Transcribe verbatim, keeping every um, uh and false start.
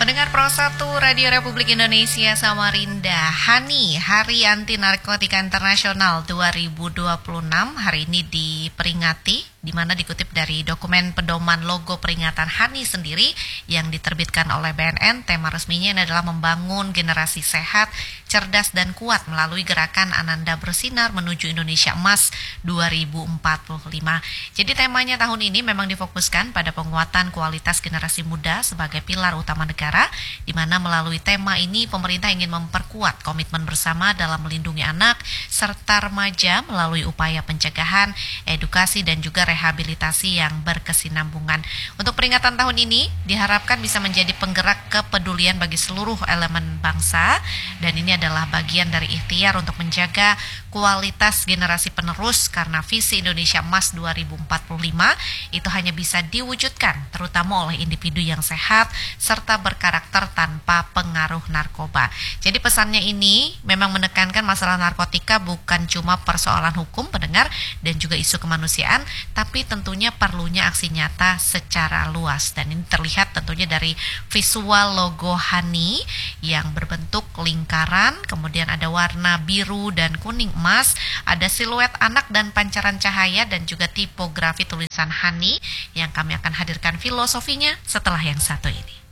Pendengar Pro satu Radio Republik Indonesia Samarinda, Hani, Hari Anti Narkotika Internasional dua ribu dua puluh enam hari ini diperingati, di mana dikutip dari dokumen pedoman logo peringatan Hani sendiri yang diterbitkan oleh B N N. Tema resminya ini adalah membangun generasi sehat, cerdas dan kuat melalui gerakan Ananda Bersinar menuju Indonesia Emas dua ribu empat puluh lima. Jadi temanya tahun ini memang difokuskan pada penguatan kualitas generasi muda sebagai pilar utama negara, di mana melalui tema ini pemerintah ingin memperkuat komitmen bersama dalam melindungi anak serta remaja melalui upaya pencegahan, edukasi dan juga rehabilitasi yang berkesinambungan. Untuk peringatan tahun ini diharapkan bisa menjadi penggerak kepedulian bagi seluruh elemen bangsa, dan ini adalah bagian dari ikhtiar untuk menjaga kualitas generasi penerus, karena visi Indonesia Emas dua ribu empat puluh lima itu hanya bisa diwujudkan terutama oleh individu yang sehat serta berkarakter tanpa pengaruh narkoba. Jadi pesannya ini memang menekankan masalah narkotika bukan cuma persoalan hukum, pendengar, dan juga isu kemanusiaan, tapi tentunya perlunya aksi nyata secara luas. Dan ini terlihat tentunya dari visual logo Hani yang berbentuk lingkaran, kemudian ada warna biru dan kuning emas, ada siluet anak dan pancaran cahaya, dan juga tipografi tulisan Hani yang kami akan hadirkan filosofinya setelah yang satu ini.